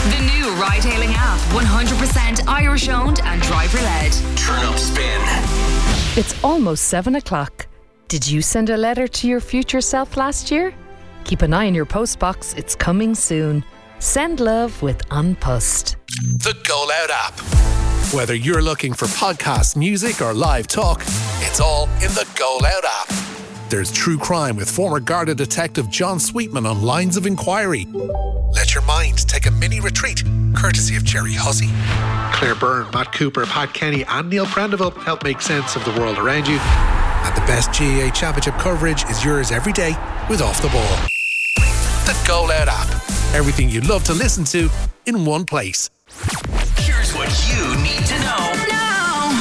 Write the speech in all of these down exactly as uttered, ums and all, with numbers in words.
The new ride-hailing app, one hundred percent Irish-owned and driver-led. Turn up Spin. It's almost seven o'clock. Did you send a letter to your future self last year? Keep an eye on your postbox. It's coming soon. Send love with An Post. The Go Loud app. Whether you're looking for podcast, music or live talk, it's all in the Go Loud app. There's true crime with former Garda detective John Sweetman on Lines of Inquiry. Let your mind take a mini retreat, courtesy of Jerry Hussey. Claire Byrne, Matt Cooper, Pat Kenny and Neil Prendeville help make sense of the world around you. And the best G A A Championship coverage is yours every day with Off the Ball. The Go Loud app. Everything you'd love to listen to in one place. Here's what you need to know now.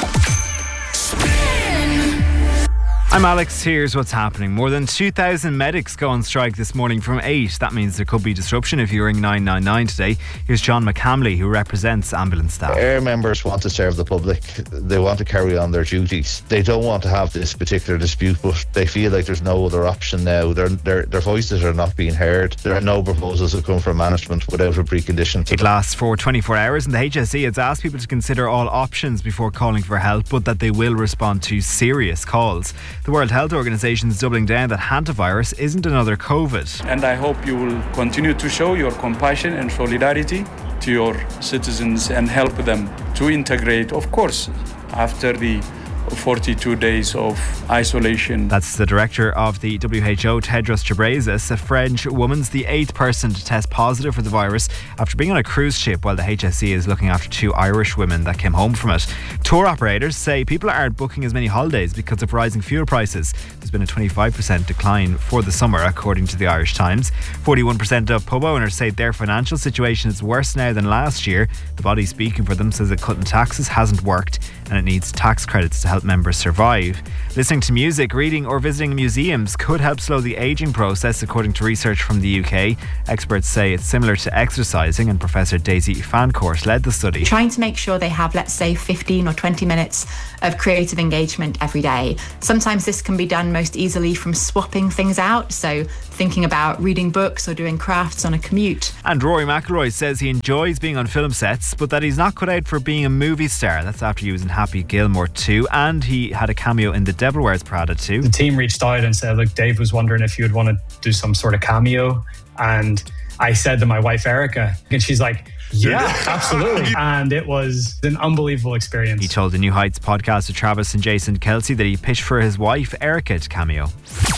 Spin. I'm Alex, here's what's happening. More than two thousand medics go on strike this morning from eight. That means there could be disruption if you ring nine nine nine today. Here's John McCamley, who represents ambulance staff. Air members want to serve the public. They want to carry on their duties. They don't want to have this particular dispute, but they feel like there's no other option now. Their, their, their voices are not being heard. There are no proposals that come from management without a precondition. It lasts for twenty-four hours, and the H S E has asked people to consider all options before calling for help, but that they will respond to serious calls. The World Health Organization is doubling down that hantavirus isn't another COVID. And I hope you will continue to show your compassion and solidarity to your citizens and help them to integrate, of course, after the forty-two days of isolation. That's the director of the W H O, Tedros Ghebreyesus. A French woman's the eighth person to test positive for the virus after being on a cruise ship, while the H S E is looking after two Irish women that came home from it. Tour operators say people aren't booking as many holidays because of rising fuel prices. There's been a twenty-five percent decline for the summer, according to the Irish Times. forty-one percent of pub owners say their financial situation is worse now than last year. The body speaking for them says that cutting taxes hasn't worked and it needs tax credits to help members survive. Listening to music, reading or visiting museums could help slow the ageing process, according to research from the U K. Experts say it's similar to exercising, and Professor Daisy Fancourt led the study. Trying to make sure they have, let's say, fifteen or twenty minutes of creative engagement every day. Sometimes this can be done most easily from swapping things out, so thinking about reading books or doing crafts on a commute. And Rory McIlroy says he enjoys being on film sets, but that he's not cut out for being a movie star. That's after he was in Happy Gilmore two, and he had a cameo in The Devil Wears Prada two. The team reached out and said, look, Dave was wondering if you would want to do some sort of cameo, and I said to my wife Erica, and she's like, yeah, absolutely. And it was an unbelievable experience. He told the New Heights podcast to Travis and Jason Kelsey that he pitched for his wife Erica to cameo.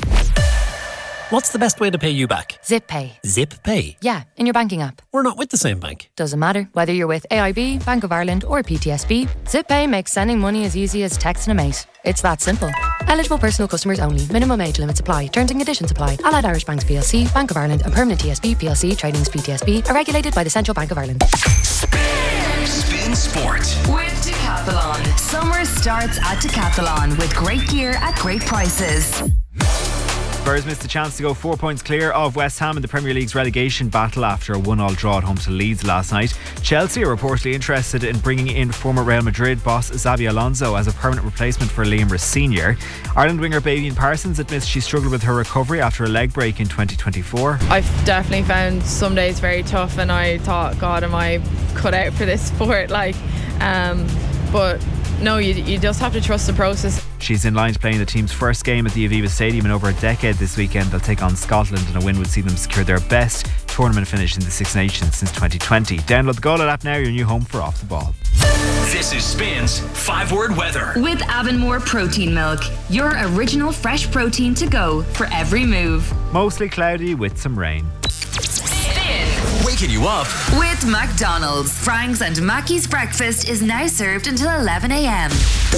What's the best way to pay you back? Zip Pay. Zip Pay? Yeah, in your banking app. We're not with the same bank. Doesn't matter. Whether you're with A I B, Bank of Ireland or P T S B, Zip Pay makes sending money as easy as texting a mate. It's that simple. Eligible personal customers only. Minimum age limits apply. Terms and conditions apply. Allied Irish Banks P L C, Bank of Ireland and Permanent T S B P L C trading as P T S B are regulated by the Central Bank of Ireland. Spin, Spin Sport with Decathlon. Summer starts at Decathlon with great gear at great prices. Spurs missed a chance to go four points clear of West Ham in the Premier League's relegation battle after a one all draw at home to Leeds last night. Chelsea are reportedly interested in bringing in former Real Madrid boss Xabi Alonso as a permanent replacement for Liam Rhys Senior Ireland winger Bavian Parsons admits she struggled with her recovery after a leg break in twenty twenty-four. I've definitely found some days very tough, and I thought, God, am I cut out for this sport? Like, um, but no, you, you just have to trust the process. She's in line to play in the team's first game at the Aviva Stadium in over a decade this weekend. They'll take on Scotland, and a win would see them secure their best tournament finish in the Six Nations since twenty twenty. Download the Go Loud app now, your new home for Off the Ball. This is Spin's five-word weather. With Avonmore Protein Milk, your original fresh protein to go for every move. Mostly cloudy with some rain. Waking you up with McDonald's. Frank's and Mackey's breakfast is now served until eleven a.m.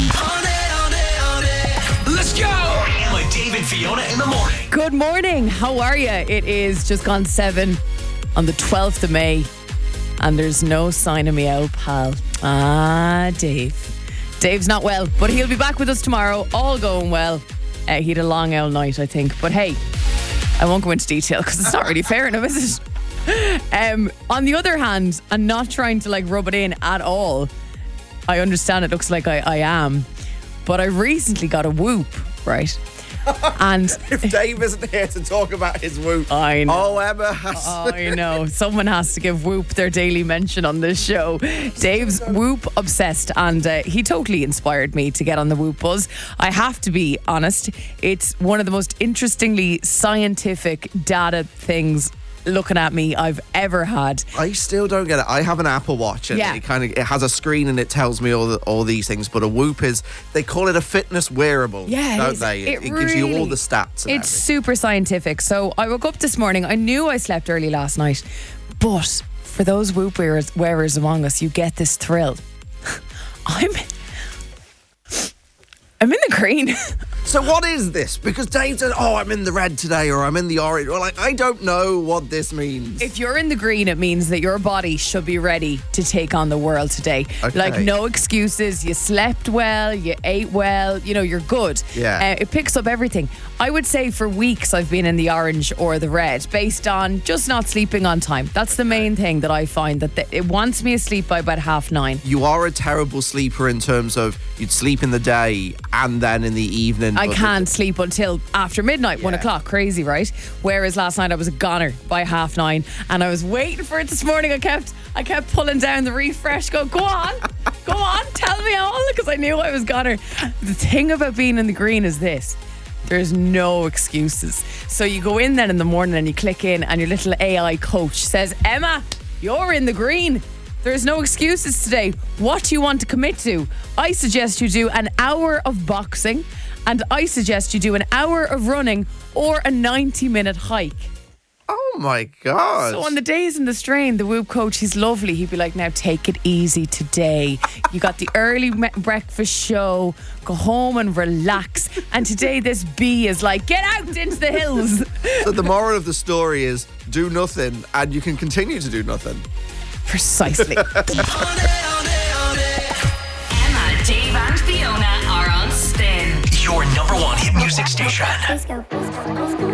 Let's go! With Dave and Fiona in the morning. Good morning. How are you? It is just gone seven on the twelfth of May, and there's no sign of me out, pal. Ah, Dave. Dave's not well, but he'll be back with us tomorrow. All going well. Uh, he had a long owl night, I think. But hey, I won't go into detail because it's not really fair enough, is it? Um, on the other hand, I'm not trying to like rub it in at all. I understand it looks like I, I am, but I recently got a Whoop, right? And if Dave isn't here to talk about his Whoop, I know. Oh, Emma has Oh, I know. Someone has to give Whoop their daily mention on this show. Dave's Whoop obsessed, and uh, he totally inspired me to get on the Whoop buzz. I have to be honest, it's one of the most interestingly scientific data things looking at me I've ever had. I still don't get it. I have an Apple Watch and Yeah. it kind of it has a screen and it tells me all the, all these things, but a Whoop is, they call it a fitness wearable, Yeah, it don't is. they? It it gives you all really- the stats. And It's super scientific. So I woke up this morning. I knew I slept early last night, but for those Whoop wearers, wearers among us, you get this thrill. I'm, I'm in the green. So what is this? Because Dave said, oh, I'm in the red today or I'm in the orange. Or like, I don't know what this means. If you're in the green, it means that your body should be ready to take on the world today. Okay. Like, no excuses. You slept well, you ate well, you know, you're good. Yeah. Uh, it picks up everything. I would say for weeks I've been in the orange or the red based on just not sleeping on time. That's the main thing that I find, that the, it wants me asleep by about half nine. You are a terrible sleeper in terms of you'd sleep in the day and then in the evening. I but can't sleep until after midnight, one o'clock. Crazy, right? Whereas last night I was a goner by half nine, and I was waiting for it this morning. I kept, I kept pulling down the refresh. Go, go on, go on, tell me all, because I knew I was goner. The thing about being in the green is this: there's no excuses. So you go in then in the morning and you click in, and your little A I coach says, "Emma, you're in the green. There's no excuses today. What do you want to commit to? I suggest you do an hour of boxing, and I suggest you do an hour of running or a ninety minute hike." Oh my God. So on the days in the strain, the Whoop coach, he's lovely. He'd be like, now take it easy today. You got the early me- breakfast show. Go home and relax. And today this bee is like, get out into the hills. So the moral of the story is do nothing and you can continue to do nothing. Precisely. Emma, Dave, and Fiona are on Spin. Your number one hit music station. Let's go.